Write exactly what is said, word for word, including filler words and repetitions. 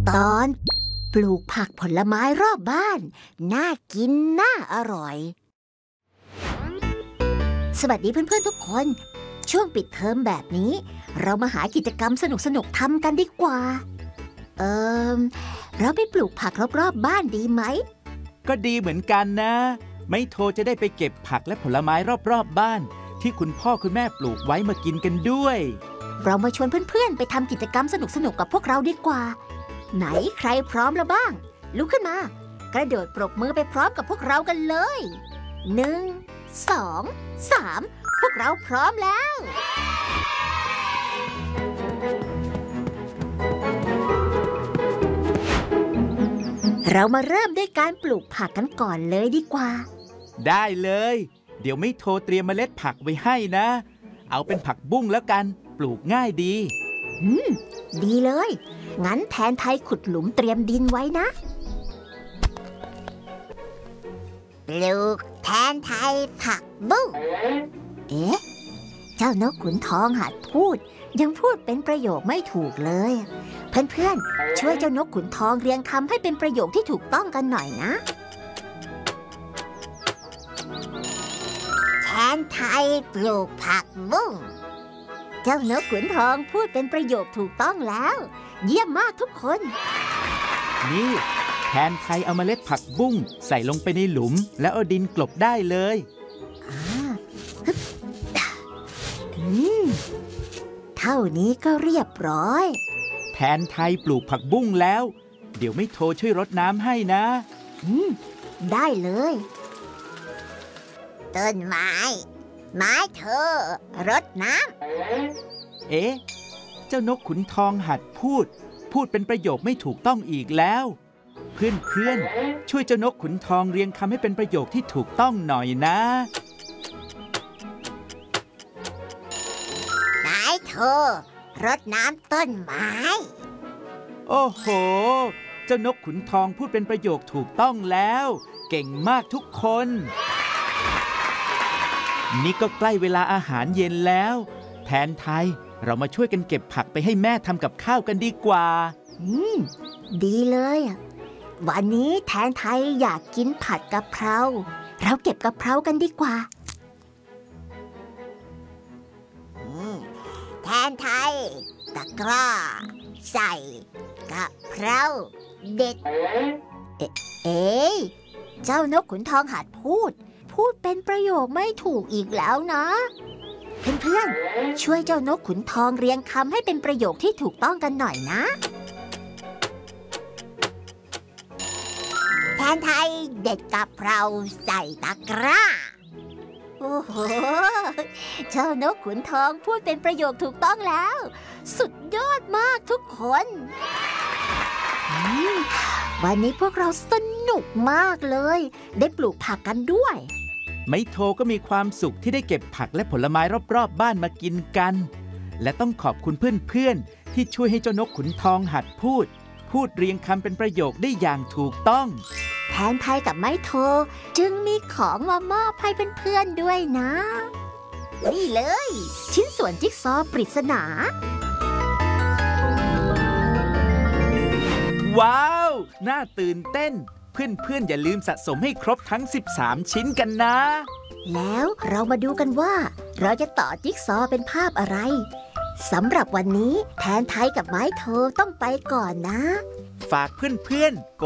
ตอนปลูกผักผลไม้รอบบ้านน่ากินน่าอร่อยสวัสดีเพื่อนๆทุกคนช่วงปิดเทอมแบบนี้เรามาหากิจกรรมสนุกๆทำกันดีกว่าเอิมเราไปปลูกผักรอบๆบ้านดีไหมก็ดีเหมือนกันนะไม่โทรจะได้ไปเก็บผักและผลไม้รอบๆบ้านที่คุณพ่อคุณแม่ปลูกไว้มากินกันด้วยเรามาชวนเพื่อนๆไปทำกิจกรรมสนุกๆกับพวกเราดีกว่าไหนใครพร้อมแล้วบ้างลุกขึ้นมากระโดดปรบมือไปพร้อมกับพวกเรากันเลยหนึ่งสองสามพวกเราพร้อมแล้วเรามาเริ่มด้วยการปลูกผักกันก่อนเลยดีกว่าได้เลยเดี๋ยวไม่โทรเตรียมเมล็ดผักไว้ให้นะเอาเป็นผักบุ้งแล้วกันปลูกง่ายดีอืมดีเลยงั้นแทนไทยขุดหลุมเตรียมดินไว้นะปลูกแทนไทยผักบุ้งเอ๊ะเจ้านกขุนทองหัดพูดยังพูดเป็นประโยคไม่ถูกเลยเพื่อนๆช่วยเจ้านกขุนทองเรียงคำให้เป็นประโยคที่ถูกต้องกันหน่อยนะแทนไทยปลูกผักบุ้งเจ้านกขุนทองพูดเป็นประโยคถูกต้องแล้วเยี่ยมมากทุกคนนี่แทนไทยเอาเมล็ดผักบุ้งใส่ลงไปในหลุมแล้วเอาดินกลบได้เลยอ่าอืมเท่านี้ก็เรียบร้อยแทนไทยปลูกผักบุ้งแล้วเดี๋ยวไม่โทรช่วยรดน้ำให้นะอืมได้เลยต้นไม้ไม้เธอรดน้ำเอ๊ะเจ้านกขุนทองหัดพูดพูดเป็นประโยคไม่ถูกต้องอีกแล้วเพื่อนๆช่วยเจ้านกขุนทองเรียงคำให้เป็นประโยคที่ถูกต้องหน่อยนะไม้เธอรดน้ำต้นไม้โอ้โหเจ้านกขุนทองพูดเป็นประโยคถูกต้องแล้วเก่งมากทุกคนนี่ก็ใกล้เวลาอาหารเย็นแล้วแทนไทยเรามาช่วยกันเก็บผักไปให้แม่ทำกับข้าวกันดีกว่าอืมดีเลยวันนี้แทนไทยอยากกินผัดกะเพราเราเก็บกะเพรากันดีกว่าแทนไทยตะกร้าใส่กะเพราเด็ดเอ๊ะเอ๊ะเจ้านกขุนทองหัดพูดพูดเป็นประโยคไม่ถูกอีกแล้วนะเพื่อนๆช่วยเจ้านกขุนทองเรียงคำให้เป็นประโยคที่ถูกต้องกันหน่อยนะแทนไทยเด็ดกะเพราใส่ตะกร้าโอ้โหเจ้านกขุนทองพูดเป็นประโยคถูกต้องแล้วสุดยอดมากทุกคนวันนี้พวกเราสนุกมากเลยได้ปลูกผักกันด้วยไมโทก็มีความสุขที่ได้เก็บผักและผลไม้รอบๆบ้านมากินกันและต้องขอบคุณเพื่อนๆที่ช่วยให้เจ้านกขุนทองหัดพูดพูดเรียงคำเป็นประโยคได้อย่างถูกต้องแทนไทยกับไมโทจึงมีของมามอบให้เพื่อนๆด้วยนะนี่เลยชิ้นส่วนจิ๊กซอว์ปริศนาว้าวน่าตื่นเต้นเพื่อนๆอย่าลืมสะสมให้ครบทั้งสิบสามชิ้นกันนะแล้วเรามาดูกันว่าเราจะต่อจิ๊กซอว์เป็นภาพอะไรสำหรับวันนี้แทนไทยกับไม้โทต้องไปก่อนนะฝากเพื่อนๆ